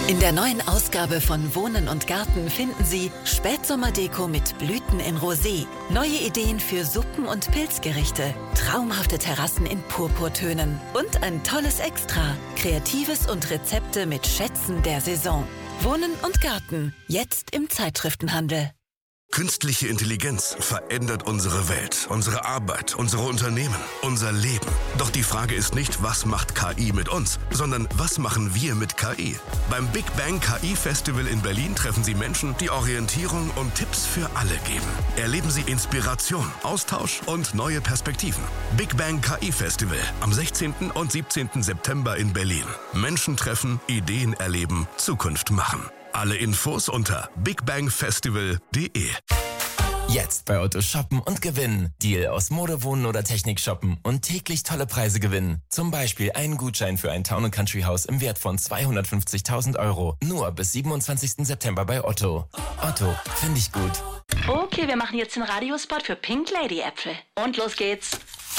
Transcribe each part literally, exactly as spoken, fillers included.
In der neuen Ausgabe von Wohnen und Garten finden Sie Spätsommerdeko mit Blüten in Rosé, neue Ideen für Suppen und Pilzgerichte, traumhafte Terrassen in Purpurtönen und ein tolles Extra, Kreatives und Rezepte mit Schätzen der Saison. Wohnen und Garten, jetzt im Zeitschriftenhandel. Künstliche Intelligenz verändert unsere Welt, unsere Arbeit, unsere Unternehmen, unser Leben. Doch die Frage ist nicht, was macht K I mit uns, sondern was machen wir mit K I? Beim Big Bang K I Festival in Berlin treffen Sie Menschen, die Orientierung und Tipps für alle geben. Erleben Sie Inspiration, Austausch und neue Perspektiven. Big Bang K I Festival am sechzehnten und siebzehnten September in Berlin. Menschen treffen, Ideen erleben, Zukunft machen. Alle Infos unter bigbangfestival punkt de. Jetzt bei Otto shoppen und gewinnen. Deal aus Mode, Wohnen oder Technik shoppen und täglich tolle Preise gewinnen. Zum Beispiel einen Gutschein für ein Town and Country Haus im Wert von zweihundertfünfzigtausend Euro. Nur bis siebenundzwanzigsten September bei Otto. Otto, finde ich gut. Okay, wir machen jetzt den Radiospot für Pink Lady Äpfel. Und los geht's.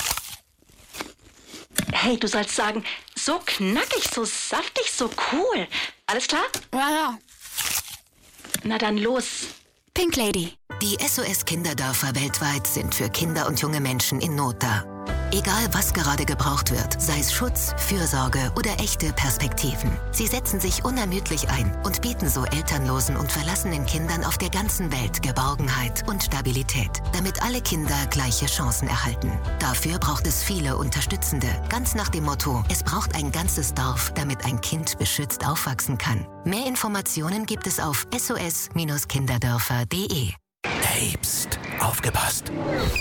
Hey, du sollst sagen, so knackig, so saftig, so cool. Alles klar? Ja, ja. Na dann los. Pink Lady. Die S O S-Kinderdörfer weltweit sind für Kinder und junge Menschen in Not da. Egal, was gerade gebraucht wird, sei es Schutz, Fürsorge oder echte Perspektiven. Sie setzen sich unermüdlich ein und bieten so elternlosen und verlassenen Kindern auf der ganzen Welt Geborgenheit und Stabilität, damit alle Kinder gleiche Chancen erhalten. Dafür braucht es viele Unterstützende, ganz nach dem Motto, es braucht ein ganzes Dorf, damit ein Kind beschützt aufwachsen kann. Mehr Informationen gibt es auf s o s kinderdörfer punkt de. Hey, pst, aufgepasst.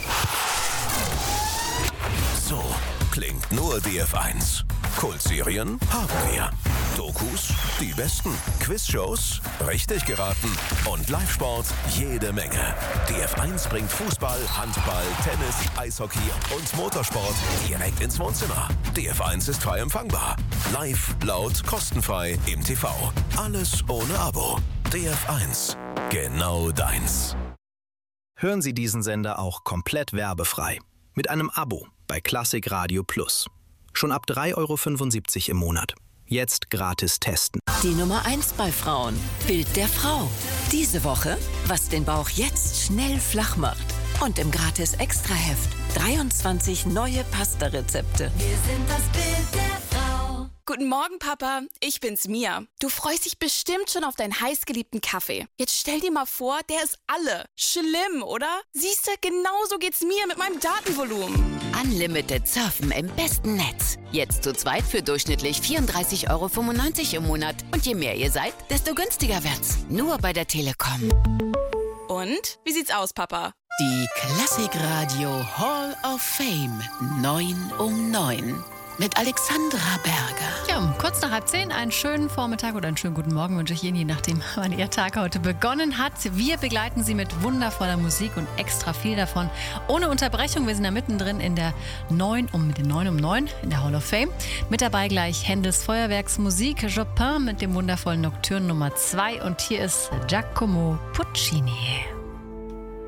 So klingt nur D F eins. Kultserien haben wir. Dokus, die besten. Quizshows, richtig geraten. Und Live-Sport, jede Menge. D F eins bringt Fußball, Handball, Tennis, Eishockey und Motorsport direkt ins Wohnzimmer. D F eins ist frei empfangbar. Live, laut, kostenfrei im T V. Alles ohne Abo. D F eins, genau deins. Hören Sie diesen Sender auch komplett werbefrei. Mit einem Abo bei Klassik Radio Plus. Schon ab drei Euro fünfundsiebzig im Monat. Jetzt gratis testen. Die Nummer eins bei Frauen. Bild der Frau. Diese Woche, was den Bauch jetzt schnell flach macht. Und im gratis Extraheft dreiundzwanzig neue Pasta-Rezepte. Wir sind das Bild der Frau. Guten Morgen, Papa. Ich bin's, Mia. Du freust dich bestimmt schon auf deinen heißgeliebten Kaffee. Jetzt stell dir mal vor, der ist alle. Schlimm, oder? Siehst du, genauso geht's mir mit meinem Datenvolumen. Unlimited Surfen im besten Netz. Jetzt zu zweit für durchschnittlich vierunddreißig Euro fünfundneunzig im Monat. Und je mehr ihr seid, desto günstiger wird's. Nur bei der Telekom. Und? Wie sieht's aus, Papa? Die Klassikradio Hall of Fame. neun um neun. Mit Alexandra Berger. Ja, um kurz nach halb zehn, einen schönen Vormittag oder einen schönen guten Morgen wünsche ich Ihnen, je nachdem, wann Ihr Tag heute begonnen hat. Wir begleiten Sie mit wundervoller Musik und extra viel davon. Ohne Unterbrechung, wir sind da mittendrin in der neun um, mit den neun um neun in der Hall of Fame. Mit dabei gleich Händels Feuerwerksmusik, Chopin mit dem wundervollen Nocturne Nummer zwei und hier ist Giacomo Puccini.